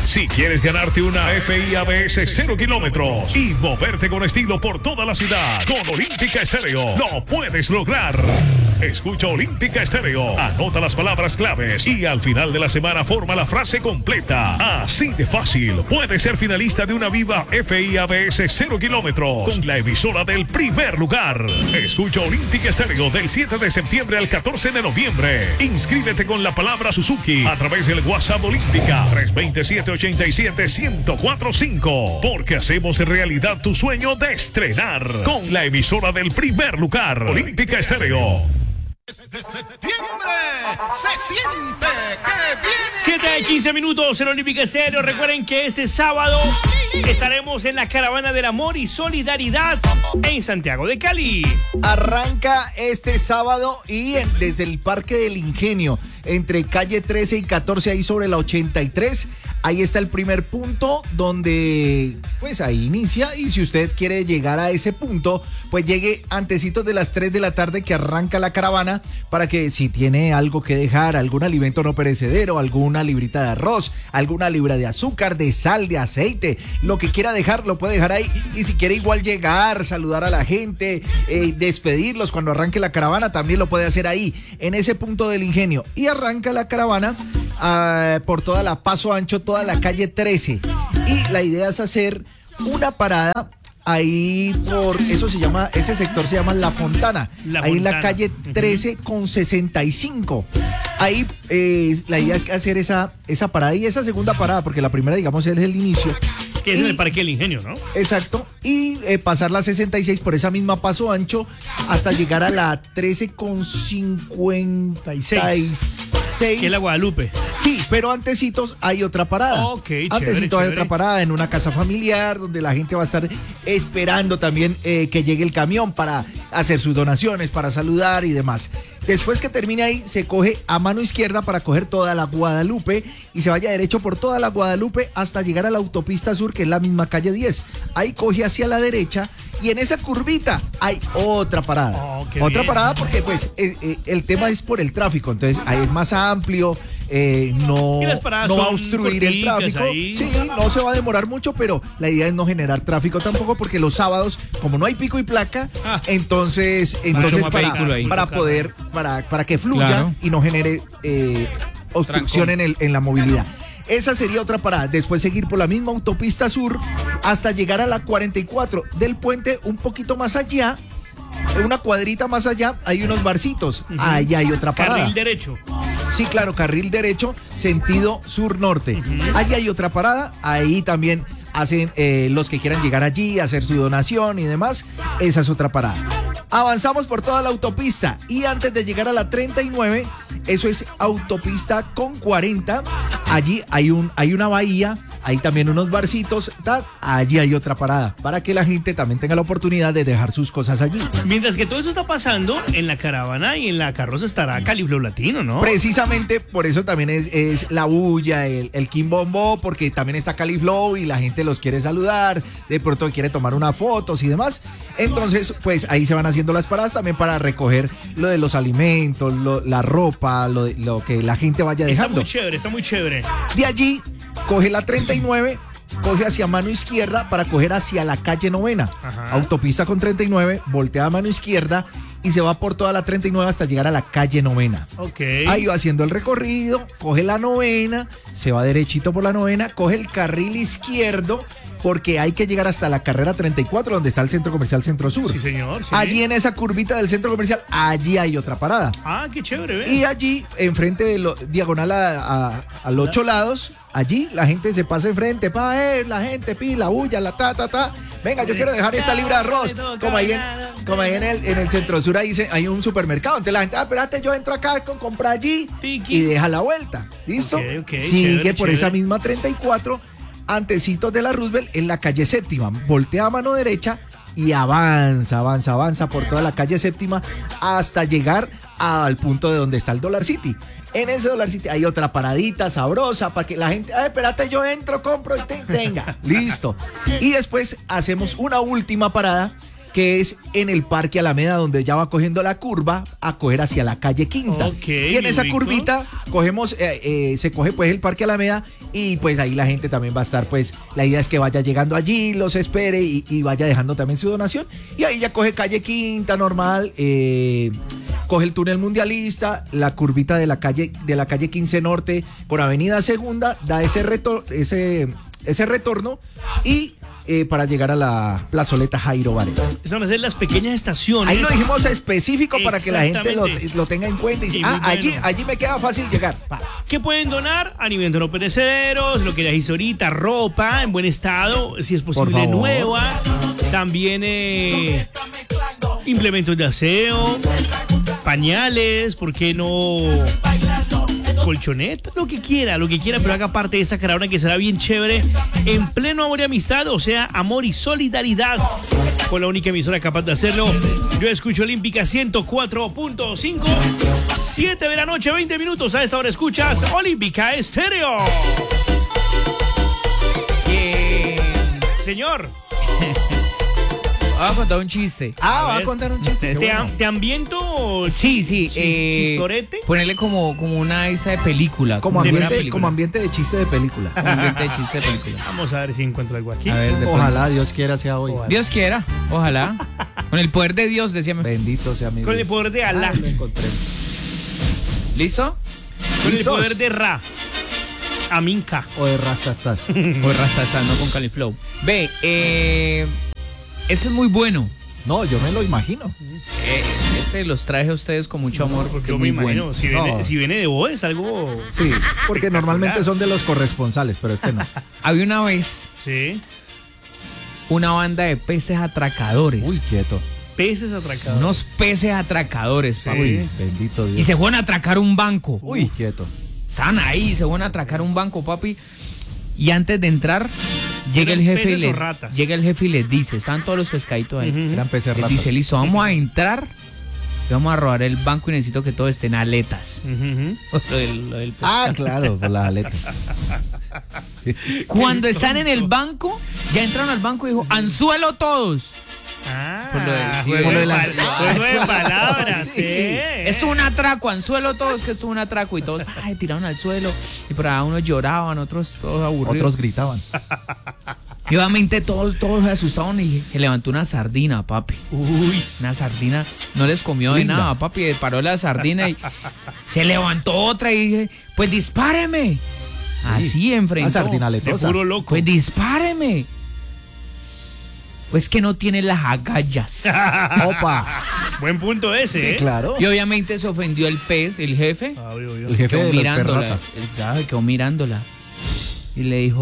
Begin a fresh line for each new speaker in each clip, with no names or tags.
Si quieres ganarte una FIABS 0 kilómetros y moverte con estilo por toda la ciudad, con Olímpica Estéreo, lo puedes lograr. Escucha Olímpica Estéreo, anota las palabras claves y al final de la semana forma la frase completa. Así de fácil, puedes ser finalista de una Viva FIABS 0 kilómetros con la emisora del primer lugar. Escucha Olímpica Estéreo del 7 de septiembre al 14 de noviembre. Inscríbete con la palabra Suzuki a través del WhatsApp Olímpica 327-87-1045, porque hacemos realidad tu sueño de estrenar con la emisora del primer lugar. Olímpica Estéreo.
De septiembre se siente que viene.
7:15 en Olímpica Estéreo. Recuerden que este sábado estaremos en la Caravana del Amor y Solidaridad en Santiago de Cali.
Arranca este sábado y desde el Parque del Ingenio, entre calle 13 y 14, ahí sobre la 83. Ahí está el primer punto donde pues ahí inicia, y si usted quiere llegar a ese punto, pues llegue antecitos de las 3 de la tarde que arranca la caravana, para que si tiene algo que dejar, algún alimento no perecedero, alguna librita de arroz, alguna libra de azúcar, de sal, de aceite, lo que quiera dejar, lo puede dejar ahí. Y si quiere igual llegar, saludar a la gente, despedirlos cuando arranque la caravana, también lo puede hacer ahí, en ese punto del Ingenio. Y arranca la caravana por toda la Paso Ancho, toda la calle 13. Y la idea es hacer una parada ahí por, ese sector se llama La Fontana, ahí en la calle 13 con 65. Ahí la idea es hacer esa parada y esa segunda parada, porque la primera, digamos, es el inicio.
Que es en el Parque del Ingenio, ¿no?
Exacto. Y pasar la 66 por esa misma Paso Ancho hasta llegar a la 13 con 56.
Que es la Guadalupe.
Sí, pero antecitos hay otra parada.
Ok, chévere,
antecitos hay otra parada en una casa familiar donde la gente va a estar esperando también que llegue el camión para hacer sus donaciones, para saludar y demás. Después que termine ahí, se coge a mano izquierda para coger toda la Guadalupe y se vaya derecho por toda la Guadalupe hasta llegar a la autopista sur, que es la misma calle 10. Ahí coge hacia la derecha y en esa curvita hay otra parada. Otra parada porque pues el tema es por el tráfico, entonces ahí es más amplio, no va a obstruir el tráfico. Ahí. Sí, no se va a demorar mucho, pero la idea es no generar tráfico tampoco, porque los sábados, como no hay pico y placa, entonces para que fluya, claro, y no genere obstrucción en la movilidad. Esa sería otra parada. Después seguir por la misma autopista sur hasta llegar a la 44 del puente, un poquito más allá, una cuadrita más allá, hay unos barcitos. Ahí hay otra parada.
Carril derecho.
Sí, claro, carril derecho, sentido sur-norte. Ahí hay otra parada, ahí también hacen los que quieran llegar allí, hacer su donación y demás. Esa es otra parada. Avanzamos por toda la autopista y antes de llegar a la 39, eso es autopista con 40, allí hay una bahía, hay también unos barcitos, allí hay otra parada, para que la gente también tenga la oportunidad de dejar sus cosas allí.
Mientras que todo eso está pasando, en la caravana y en la carroza estará Califlow Latino, ¿no?
Precisamente por eso también es la bulla, el quimbombo, porque también está Califlow y la gente los quiere saludar, de pronto quiere tomar unas fotos y demás. Entonces, pues ahí se van haciendo las paradas también para recoger lo de los alimentos, la ropa, lo que la gente vaya dejando.
Está muy chévere.
De allí, coge la 39, coge hacia mano izquierda para coger hacia la calle Novena. Autopista con 39, voltea a mano izquierda y se va por toda la 39 hasta llegar a la calle Novena. Ahí va haciendo el recorrido, coge la Novena, se va derechito por la Novena, coge el carril izquierdo, porque hay que llegar hasta la carrera 34, donde está el Centro Comercial Centro Sur.
Sí, señor. Sí.
Allí en esa curvita del Centro Comercial, allí hay otra parada.
Qué chévere.
Y allí, enfrente de diagonal a los 8 lados, allí la gente se pasa enfrente, la gente pila, bulla, venga, yo quiero dejar esta libra de arroz. Como ahí en el Centro Sur, ahí hay un supermercado. Entonces la gente, espérate, yo entro acá con compra allí y deja la vuelta. ¿Listo? Sigue chévere, por esa misma 34, antecitos de la Roosevelt, en la calle Séptima. Voltea a mano derecha y avanza por toda la calle Séptima hasta llegar al punto de donde está el Dollar City. En ese Dollar City hay otra paradita sabrosa para que la gente, espérate, yo entro, compro y tenga. Listo. Y después hacemos una última parada, que es en el Parque Alameda, donde ya va cogiendo la curva a coger hacia la calle Quinta.
Okay,
y en esa
ubico.
curvita cogemos, se coge pues el Parque Alameda y pues ahí la gente también va a estar, pues la idea es que vaya llegando allí, los espere y vaya dejando también su donación. Y ahí ya coge calle Quinta normal, coge el túnel mundialista, la curvita de la calle 15 Norte con Avenida Segunda, da ese retorno y para llegar a la plazoleta Jairo Varela.
Esas van a ser las pequeñas estaciones.
Ahí lo dijimos específico para que la gente
Exactamente.
lo tenga en cuenta y dice,
Y muy bueno.
allí me queda fácil llegar. Pa.
¿Qué pueden donar? Alimentos no perecederos, lo que les hice ahorita, ropa en buen estado, si es posible
favor.
nueva. También implementos de aseo, pañales, ¿por qué no? Colchoneta, lo que quiera, pero haga parte de esta caravana que será bien chévere, en pleno amor y amistad, o sea, amor y solidaridad, con la única emisora capaz de hacerlo. Yo escucho Olímpica 104.5, 7 de la noche, 20 minutos, a esta hora escuchas Olímpica Estéreo. Señor,
Voy a contar un chiste.
Va a
ver.
contar un chiste. qué bueno.
¿te ambiento?
Sí.
¿Chistorete?
Ponerle como una esa de película.
Como
de una
ambiente,
película.
como ambiente de chiste de película.
Como ambiente de chiste de película.
Vamos a ver si encuentro algo aquí.
A ver, de pronto.
Ojalá Dios quiera sea hoy.
Ojalá.
Dios quiera, ojalá. Con el poder de Dios, decíame.
Bendito sea mi
Con el
Dios.
poder de Alá,
Lo encontré.
¿Listo?
con el
¿Listos?
poder de Ra, Aminca.
O de rastastas.
Voy rastazando con Califlow. Ve, este es muy bueno.
No, yo me lo imagino.
Este los traje a ustedes con mucho amor porque
Yo
es
me
muy
imagino,
bueno.
si viene,
No.
si viene de vos es algo...
Sí, porque normalmente son de los corresponsales, pero este no.
Había una vez
Sí,
una banda de peces atracadores.
Uy, quieto.
peces atracados.
Unos peces atracadores, papi.
Uy, bendito Dios.
Y se fueron a atracar un banco.
Uy, quieto.
Estaban ahí, se fueron a atracar un banco, papi. Y antes de entrar, llega
¿Eran
el jefe y
peces o
le
ratas?
llega el jefe y les dice, están todos los pescaditos ahí.
Ujú.
Eran peces
Les
ratas.
dice, listo, vamos a entrar y vamos a robar el banco y necesito que todos estén aletas.
Ujú.
Lo del
Ah, claro, por las aletas.
Cuando están en el banco, ya entraron al banco y dijo, anzuelo todos.
Ah,
Por lo de- sí,
juego
por lo
de
de
las-
juego de palabras,
Sí.
sí.
Es un atraco, anzuelo todos, que esto es un atraco. Y todos, ay, tiraron al suelo. Y por ahí unos lloraban, otros todos aburridos.
Otros gritaban.
Y obviamente todos se asustaron y se levantó una sardina, papi.
Uy,
Una sardina, no les comió de
Linda.
nada, papi. Paró la sardina y se levantó otra y dije, pues dispáreme. Así enfrentó.
Una sardina
de
letosa.
puro loco.
Pues dispáreme. Pues que no tiene las agallas.
Opa.
Buen punto ese,
Sí,
¿eh?
claro.
Y obviamente se ofendió el pez, el jefe.
Ah, obvio, obvio.
El jefe
Quedó
de los
mirándola.
perratas.
Quedó mirándola. Y le dijo,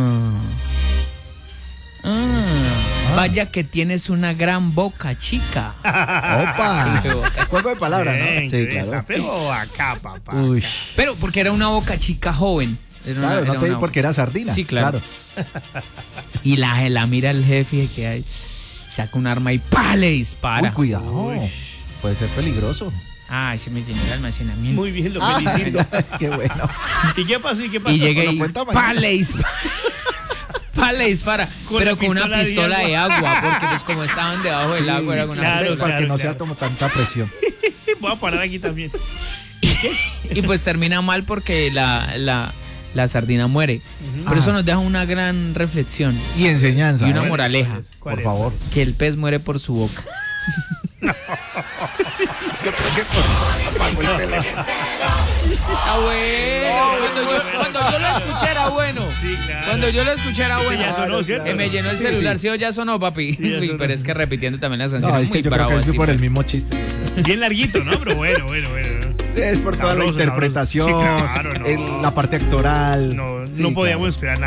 vaya que tienes una gran boca, chica.
Opa. Juego de palabras,
Bien,
¿no? Sí,
bien,
claro.
pero acá, papá.
Uy.
Pero porque era una boca chica joven. Era
Claro, no
era
te di
una-
porque era sardina.
Sí, claro. Y la mira el jefe que hay, saca un arma y ¡pa! Le dispara.
Uy, cuidado.
Uy.
Puede ser peligroso.
Ay, se me llenó el almacenamiento.
Muy bien, lo felicito.
Qué bueno.
¿Y qué pasó? ¿Y qué pasó?
Y llega
Bueno,
y
cuenta
¡pa!
mañana.
Le dispara. ¡Pa! Le dispara.
Con
Pero
la
con una
pistola de
pistola de
agua.
agua. Porque pues como estaban debajo del agua era con una
claro,
pistola.
para que no
claro.
sea como tanta presión.
Voy a parar aquí también.
Y pues termina mal porque la sardina muere. Por eso nos deja una gran reflexión.
Y enseñanza.
Y una
¿eh?
moraleja.
¿Cuál
Por
es?
favor.
Que el pez muere por su boca. Está bueno. Cuando yo lo escuché era bueno.
Sí, claro.
Cuando yo lo escuché era
Ese
bueno.
ya sonó, ¿cierto?
Que me llenó el
Sí,
celular.
sí.
¿Sí o ya sonó, papi?
Sí, ya
Uy,
sonó.
pero es que repitiendo también las
No,
canciones
es que
muy
yo creo
bravo
que es
así,
por el
pues.
mismo chiste.
Bien larguito, ¿no? Pero bueno.
Es por toda la
Sabroso,
interpretación,
sabroso. Sí, claro, no.
la parte actoral.
No,
Sí,
no podíamos
claro.
esperar